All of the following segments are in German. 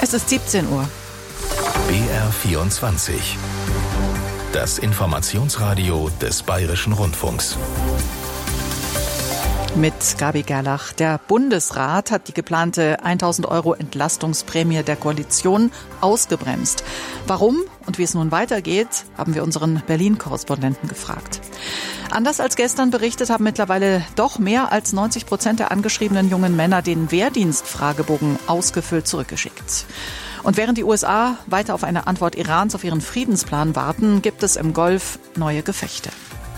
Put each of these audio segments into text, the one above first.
Es ist 17 Uhr. BR24. Das Informationsradio des Bayerischen Rundfunks. Mit Gabi Gerlach. Der Bundesrat hat die geplante 1.000 € Entlastungsprämie der Koalition ausgebremst. Warum und wie es nun weitergeht, haben wir unseren Berlin-Korrespondenten gefragt. Anders als gestern berichtet, haben mittlerweile doch mehr als 90% der angeschriebenen jungen Männer den Wehrdienstfragebogen ausgefüllt zurückgeschickt. Und während die USA weiter auf eine Antwort Irans auf ihren Friedensplan warten, gibt es im Golf neue Gefechte.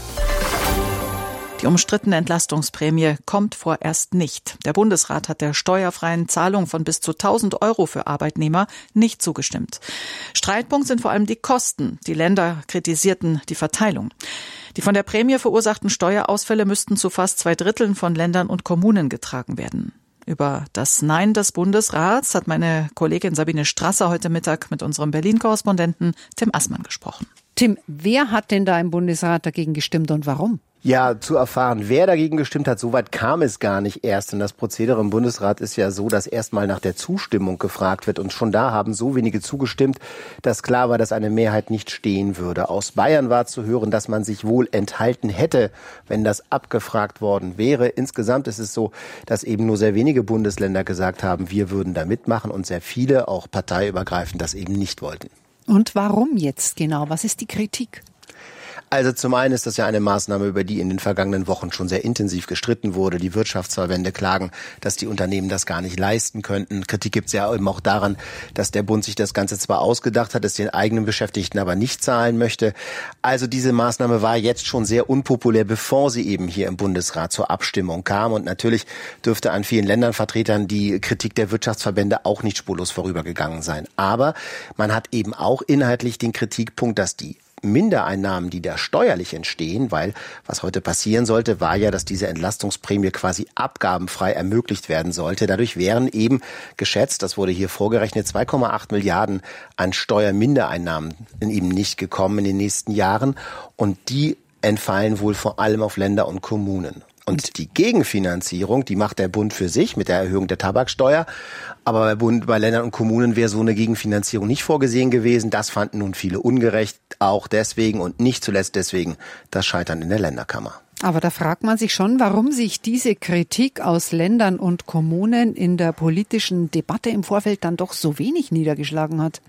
Die umstrittene Entlastungsprämie kommt vorerst nicht. Der Bundesrat hat der steuerfreien Zahlung von bis zu 1.000 € für Arbeitnehmer nicht zugestimmt. Streitpunkt sind vor allem die Kosten. Die Länder kritisierten die Verteilung. Die von der Prämie verursachten Steuerausfälle müssten zu fast 2/3 von Ländern und Kommunen getragen werden. Über das Nein des Bundesrats hat meine Kollegin Sabine Strasser heute Mittag mit unserem Berlin-Korrespondenten Tim Assmann gesprochen. Tim, wer hat denn da im Bundesrat dagegen gestimmt und warum? Ja, zu erfahren, wer dagegen gestimmt hat, soweit kam es gar nicht erst. Denn das Prozedere im Bundesrat ist ja so, dass erstmal nach der Zustimmung gefragt wird. Und schon da haben so wenige zugestimmt, dass klar war, dass eine Mehrheit nicht stehen würde. Aus Bayern war zu hören, dass man sich wohl enthalten hätte, wenn das abgefragt worden wäre. Insgesamt ist es so, dass eben nur sehr wenige Bundesländer gesagt haben, wir würden da mitmachen und sehr viele, auch parteiübergreifend, das eben nicht wollten. Und warum jetzt genau? Was ist die Kritik? Also zum einen ist das ja eine Maßnahme, über die in den vergangenen Wochen schon sehr intensiv gestritten wurde. Die Wirtschaftsverbände klagen, dass die Unternehmen das gar nicht leisten könnten. Kritik gibt es ja eben auch daran, dass der Bund sich das Ganze zwar ausgedacht hat, es den eigenen Beschäftigten aber nicht zahlen möchte. Also diese Maßnahme war jetzt schon sehr unpopulär, bevor sie eben hier im Bundesrat zur Abstimmung kam. Und natürlich dürfte an vielen Ländervertretern die Kritik der Wirtschaftsverbände auch nicht spurlos vorübergegangen sein. Aber man hat eben auch inhaltlich den Kritikpunkt, dass die Mindereinnahmen, die da steuerlich entstehen, weil was heute passieren sollte, war ja, dass diese Entlastungsprämie quasi abgabenfrei ermöglicht werden sollte. Dadurch wären eben geschätzt, das wurde hier vorgerechnet, 2,8 Milliarden an Steuermindereinnahmen eben nicht gekommen in den nächsten Jahren. Und die entfallen wohl vor allem auf Länder und Kommunen. Und die Gegenfinanzierung, die macht der Bund für sich mit der Erhöhung der Tabaksteuer. Aber bei Ländern und Kommunen wäre so eine Gegenfinanzierung nicht vorgesehen gewesen. Das fanden nun viele ungerecht, auch deswegen und nicht zuletzt deswegen das Scheitern in der Länderkammer. Aber da fragt man sich schon, warum sich diese Kritik aus Ländern und Kommunen in der politischen Debatte im Vorfeld dann doch so wenig niedergeschlagen hat.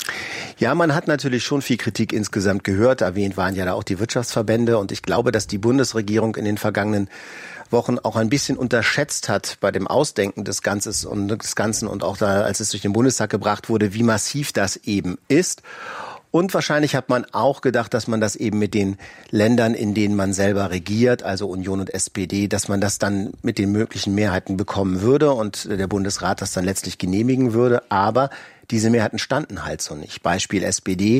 Ja, man hat natürlich schon viel Kritik insgesamt gehört. Erwähnt waren ja da auch die Wirtschaftsverbände. Und ich glaube, dass die Bundesregierung in den vergangenen Wochen auch ein bisschen unterschätzt hat bei dem Ausdenken des Ganzen und auch da, als es durch den Bundestag gebracht wurde, wie massiv das eben ist. Und wahrscheinlich hat man auch gedacht, dass man das eben mit den Ländern, in denen man selber regiert, also Union und SPD, dass man das dann mit den möglichen Mehrheiten bekommen würde und der Bundesrat das dann letztlich genehmigen würde. Aber diese Mehrheiten standen halt so nicht. Beispiel SPD.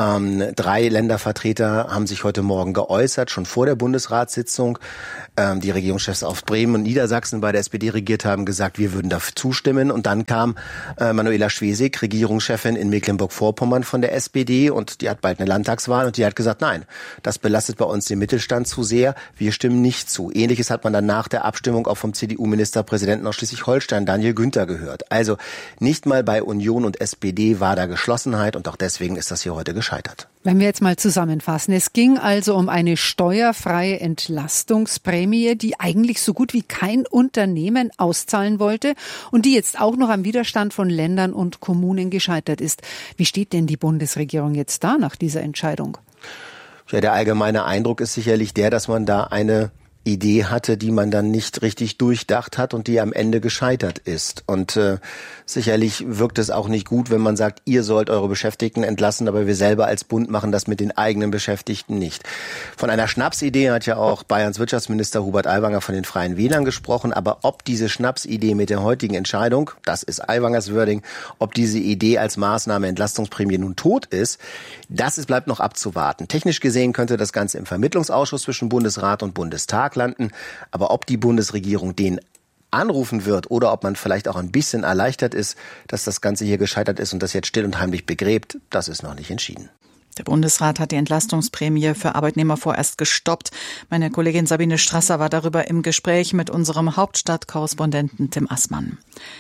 3 Ländervertreter haben sich heute Morgen geäußert, schon vor der Bundesratssitzung. Die Regierungschefs aus Bremen und Niedersachsen bei der SPD regiert haben, gesagt, wir würden dafür zustimmen. Und dann kam Manuela Schwesig, Regierungschefin in Mecklenburg-Vorpommern von der SPD. Und die hat bald eine Landtagswahl und die hat gesagt, nein, das belastet bei uns den Mittelstand zu sehr. Wir stimmen nicht zu. Ähnliches hat man dann nach der Abstimmung auch vom CDU-Ministerpräsidenten aus Schleswig-Holstein, Daniel Günther, gehört. Also nicht mal bei Union und SPD war da Geschlossenheit und auch deswegen ist das hier heute gescheitert. Wenn wir jetzt mal zusammenfassen, es ging also um eine steuerfreie Entlastungsprämie, die eigentlich so gut wie kein Unternehmen auszahlen wollte und die jetzt auch noch am Widerstand von Ländern und Kommunen gescheitert ist. Wie steht denn die Bundesregierung jetzt da nach dieser Entscheidung? Ja, der allgemeine Eindruck ist sicherlich der, dass man da eine Idee hatte, die man dann nicht richtig durchdacht hat und die am Ende gescheitert ist. Und sicherlich wirkt es auch nicht gut, wenn man sagt, ihr sollt eure Beschäftigten entlassen, aber wir selber als Bund machen das mit den eigenen Beschäftigten nicht. Von einer Schnapsidee hat ja auch Bayerns Wirtschaftsminister Hubert Aiwanger von den Freien Wählern gesprochen. Aber ob diese Schnapsidee mit der heutigen Entscheidung, das ist Aiwangers Wording, ob diese Idee als Maßnahme Entlastungsprämie nun tot ist, bleibt noch abzuwarten. Technisch gesehen könnte das Ganze im Vermittlungsausschuss zwischen Bundesrat und Bundestag landen. Aber ob die Bundesregierung den anrufen wird oder ob man vielleicht auch ein bisschen erleichtert ist, dass das Ganze hier gescheitert ist und das jetzt still und heimlich begräbt, das ist noch nicht entschieden. Der Bundesrat hat die Entlastungsprämie für Arbeitnehmer vorerst gestoppt. Meine Kollegin Sabine Strasser war darüber im Gespräch mit unserem Hauptstadtkorrespondenten Tim Assmann.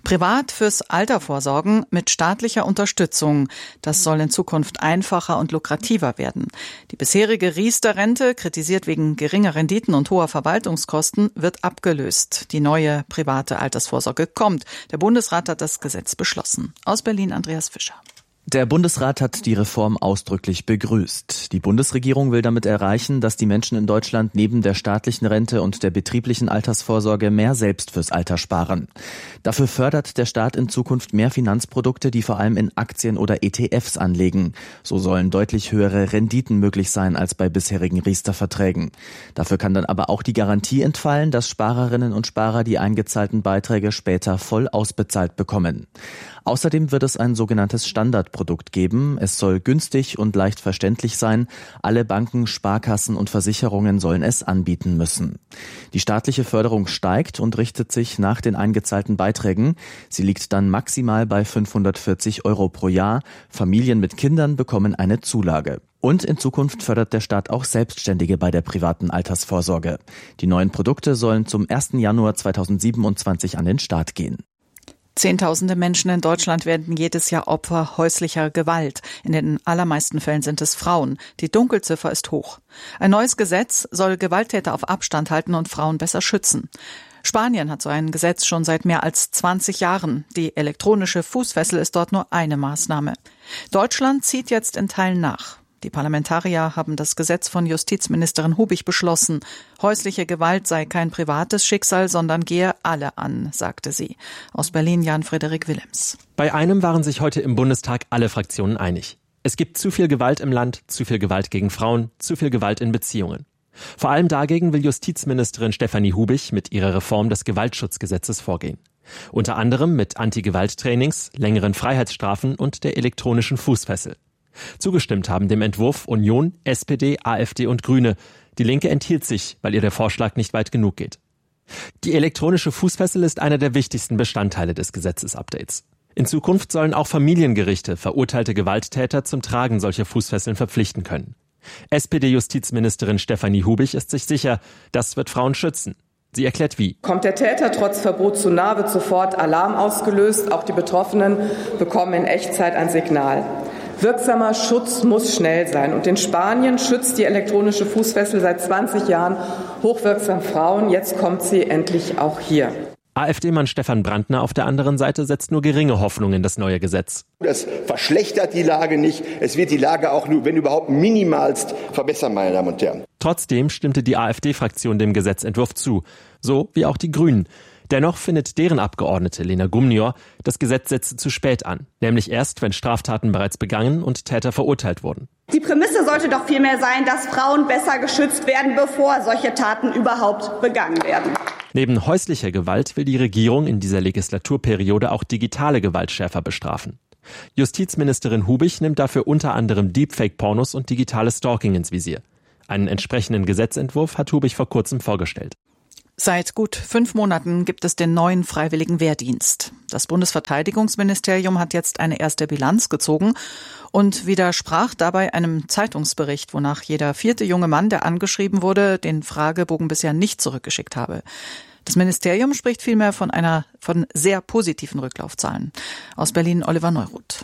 Privat fürs Alter vorsorgen mit staatlicher Unterstützung. Das soll in Zukunft einfacher und lukrativer werden. Die bisherige Riester-Rente, kritisiert wegen geringer Renditen und hoher Verwaltungskosten, wird abgelöst. Die neue private Altersvorsorge kommt. Der Bundesrat hat das Gesetz beschlossen. Aus Berlin Andreas Fischer. Der Bundesrat hat die Reform ausdrücklich begrüßt. Die Bundesregierung will damit erreichen, dass die Menschen in Deutschland neben der staatlichen Rente und der betrieblichen Altersvorsorge mehr selbst fürs Alter sparen. Dafür fördert der Staat in Zukunft mehr Finanzprodukte, die vor allem in Aktien oder ETFs anlegen. So sollen deutlich höhere Renditen möglich sein als bei bisherigen Riester-Verträgen. Dafür kann dann aber auch die Garantie entfallen, dass Sparerinnen und Sparer die eingezahlten Beiträge später voll ausbezahlt bekommen. Außerdem wird es ein sogenanntes Standardprodukt geben. Es soll günstig und leicht verständlich sein. Alle Banken, Sparkassen und Versicherungen sollen es anbieten müssen. Die staatliche Förderung steigt und richtet sich nach den eingezahlten Beiträgen. Sie liegt dann maximal bei 540 € pro Jahr. Familien mit Kindern bekommen eine Zulage. Und in Zukunft fördert der Staat auch Selbstständige bei der privaten Altersvorsorge. Die neuen Produkte sollen zum 1. Januar 2027 an den Start gehen. Zehntausende Menschen in Deutschland werden jedes Jahr Opfer häuslicher Gewalt. In den allermeisten Fällen sind es Frauen. Die Dunkelziffer ist hoch. Ein neues Gesetz soll Gewalttäter auf Abstand halten und Frauen besser schützen. Spanien hat so ein Gesetz schon seit mehr als 20 Jahren. Die elektronische Fußfessel ist dort nur eine Maßnahme. Deutschland zieht jetzt in Teilen nach. Die Parlamentarier haben das Gesetz von Justizministerin Hubig beschlossen. Häusliche Gewalt sei kein privates Schicksal, sondern gehe alle an, sagte sie. Aus Berlin Jan-Frederik Willems. Bei einem waren sich heute im Bundestag alle Fraktionen einig. Es gibt zu viel Gewalt im Land, zu viel Gewalt gegen Frauen, zu viel Gewalt in Beziehungen. Vor allem dagegen will Justizministerin Stefanie Hubig mit ihrer Reform des Gewaltschutzgesetzes vorgehen. Unter anderem mit Anti-Gewalt-Trainings, längeren Freiheitsstrafen und der elektronischen Fußfessel. Zugestimmt haben dem Entwurf Union, SPD, AfD und Grüne. Die Linke enthielt sich, weil ihr der Vorschlag nicht weit genug geht. Die elektronische Fußfessel ist einer der wichtigsten Bestandteile des Gesetzesupdates. In Zukunft sollen auch Familiengerichte verurteilte Gewalttäter zum Tragen solcher Fußfesseln verpflichten können. SPD-Justizministerin Stefanie Hubig ist sich sicher, das wird Frauen schützen. Sie erklärt wie. Kommt der Täter trotz Verbot zu nah, wird sofort Alarm ausgelöst. Auch die Betroffenen bekommen in Echtzeit ein Signal. Wirksamer Schutz muss schnell sein. Und in Spanien schützt die elektronische Fußfessel seit 20 Jahren hochwirksam Frauen. Jetzt kommt sie endlich auch hier. AfD-Mann Stefan Brandner auf der anderen Seite setzt nur geringe Hoffnung in das neue Gesetz. Das verschlechtert die Lage nicht. Es wird die Lage auch nur, wenn überhaupt, minimalst verbessern, meine Damen und Herren. Trotzdem stimmte die AfD-Fraktion dem Gesetzentwurf zu. So wie auch die Grünen. Dennoch findet deren Abgeordnete Lena Gumnior, das Gesetz setze zu spät an. Nämlich erst, wenn Straftaten bereits begangen und Täter verurteilt wurden. Die Prämisse sollte doch vielmehr sein, dass Frauen besser geschützt werden, bevor solche Taten überhaupt begangen werden. Neben häuslicher Gewalt will die Regierung in dieser Legislaturperiode auch digitale Gewalt schärfer bestrafen. Justizministerin Hubig nimmt dafür unter anderem Deepfake-Pornos und digitales Stalking ins Visier. Einen entsprechenden Gesetzentwurf hat Hubig vor kurzem vorgestellt. Seit gut 5 Monaten gibt es den neuen freiwilligen Wehrdienst. Das Bundesverteidigungsministerium hat jetzt eine erste Bilanz gezogen und widersprach dabei einem Zeitungsbericht, wonach jeder 4. junge Mann, der angeschrieben wurde, den Fragebogen bisher nicht zurückgeschickt habe. Das Ministerium spricht vielmehr von sehr positiven Rücklaufzahlen. Aus Berlin Oliver Neuroth.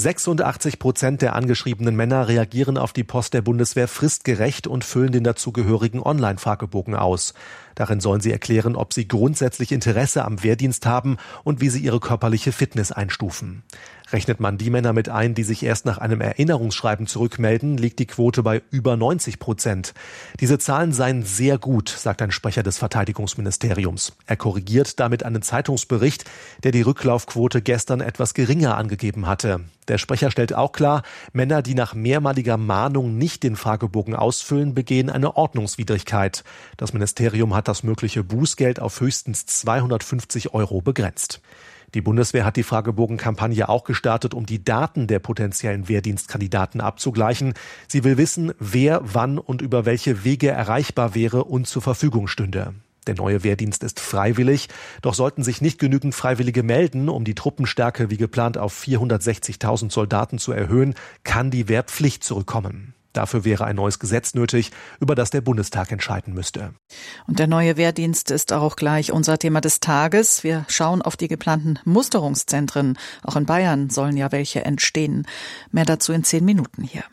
86% der angeschriebenen Männer reagieren auf die Post der Bundeswehr fristgerecht und füllen den dazugehörigen Online-Fragebogen aus. Darin sollen sie erklären, ob sie grundsätzlich Interesse am Wehrdienst haben und wie sie ihre körperliche Fitness einstufen. Rechnet man die Männer mit ein, die sich erst nach einem Erinnerungsschreiben zurückmelden, liegt die Quote bei über 90%. Diese Zahlen seien sehr gut, sagt ein Sprecher des Verteidigungsministeriums. Er korrigiert damit einen Zeitungsbericht, der die Rücklaufquote gestern etwas geringer angegeben hatte. Der Sprecher stellt auch klar, Männer, die nach mehrmaliger Mahnung nicht den Fragebogen ausfüllen, begehen eine Ordnungswidrigkeit. Das Ministerium hat das mögliche Bußgeld auf höchstens 250 € begrenzt. Die Bundeswehr hat die Fragebogenkampagne auch gestartet, um die Daten der potenziellen Wehrdienstkandidaten abzugleichen. Sie will wissen, wer wann und über welche Wege erreichbar wäre und zur Verfügung stünde. Der neue Wehrdienst ist freiwillig, doch sollten sich nicht genügend Freiwillige melden, um die Truppenstärke wie geplant auf 460.000 Soldaten zu erhöhen, kann die Wehrpflicht zurückkommen. Dafür wäre ein neues Gesetz nötig, über das der Bundestag entscheiden müsste. Und der neue Wehrdienst ist auch gleich unser Thema des Tages. Wir schauen auf die geplanten Musterungszentren. Auch in Bayern sollen ja welche entstehen. Mehr dazu in 10 Minuten hier.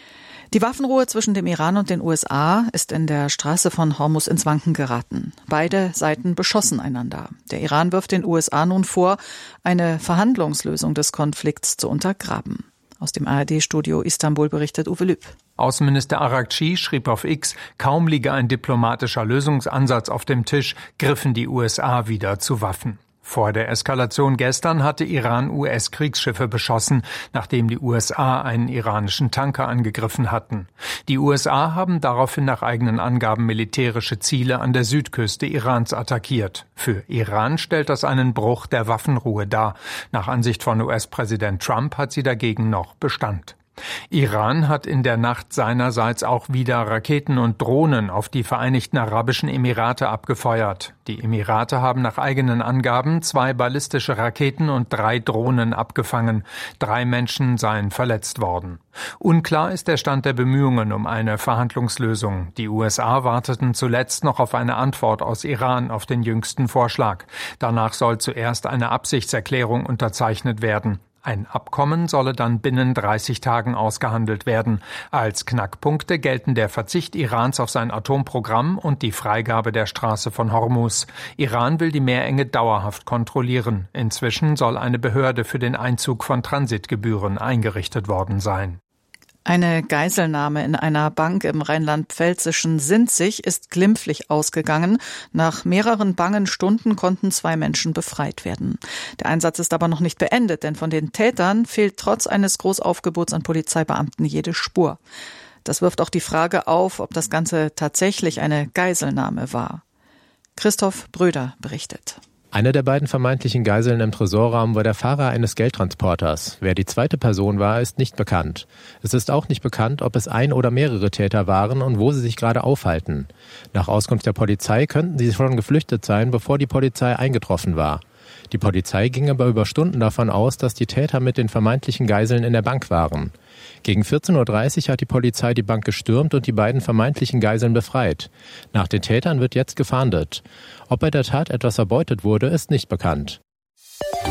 Die Waffenruhe zwischen dem Iran und den USA ist in der Straße von Hormuz ins Wanken geraten. Beide Seiten beschossen einander. Der Iran wirft den USA nun vor, eine Verhandlungslösung des Konflikts zu untergraben. Aus dem ARD-Studio Istanbul berichtet Uwe Lüb. Außenminister Araghchi schrieb auf X, kaum liege ein diplomatischer Lösungsansatz auf dem Tisch, griffen die USA wieder zu Waffen. Vor der Eskalation gestern hatte Iran US-Kriegsschiffe beschossen, nachdem die USA einen iranischen Tanker angegriffen hatten. Die USA haben daraufhin nach eigenen Angaben militärische Ziele an der Südküste Irans attackiert. Für Iran stellt das einen Bruch der Waffenruhe dar. Nach Ansicht von US-Präsident Trump hat sie dagegen noch Bestand. Iran hat in der Nacht seinerseits auch wieder Raketen und Drohnen auf die Vereinigten Arabischen Emirate abgefeuert. Die Emirate haben nach eigenen Angaben 2 ballistische Raketen und 3 Drohnen abgefangen. 3 Menschen seien verletzt worden. Unklar ist der Stand der Bemühungen um eine Verhandlungslösung. Die USA warteten zuletzt noch auf eine Antwort aus Iran auf den jüngsten Vorschlag. Danach soll zuerst eine Absichtserklärung unterzeichnet werden. Ein Abkommen solle dann binnen 30 Tagen ausgehandelt werden. Als Knackpunkte gelten der Verzicht Irans auf sein Atomprogramm und die Freigabe der Straße von Hormuz. Iran will die Meerenge dauerhaft kontrollieren. Inzwischen soll eine Behörde für den Einzug von Transitgebühren eingerichtet worden sein. Eine Geiselnahme in einer Bank im rheinland-pfälzischen Sinzig ist glimpflich ausgegangen. Nach mehreren bangen Stunden konnten 2 Menschen befreit werden. Der Einsatz ist aber noch nicht beendet, denn von den Tätern fehlt trotz eines Großaufgebots an Polizeibeamten jede Spur. Das wirft auch die Frage auf, ob das Ganze tatsächlich eine Geiselnahme war. Christoph Bröder berichtet. Eine der beiden vermeintlichen Geiseln im Tresorraum war der Fahrer eines Geldtransporters. Wer die zweite Person war, ist nicht bekannt. Es ist auch nicht bekannt, ob es ein oder mehrere Täter waren und wo sie sich gerade aufhalten. Nach Auskunft der Polizei könnten sie schon geflüchtet sein, bevor die Polizei eingetroffen war. Die Polizei ging aber über Stunden davon aus, dass die Täter mit den vermeintlichen Geiseln in der Bank waren. Gegen 14.30 Uhr hat die Polizei die Bank gestürmt und die beiden vermeintlichen Geiseln befreit. Nach den Tätern wird jetzt gefahndet. Ob bei der Tat etwas erbeutet wurde, ist nicht bekannt.